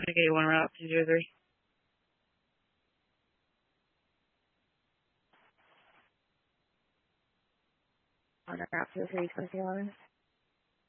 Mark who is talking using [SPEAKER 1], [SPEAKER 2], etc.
[SPEAKER 1] Okay, one route, 203.
[SPEAKER 2] On route 203, 2011.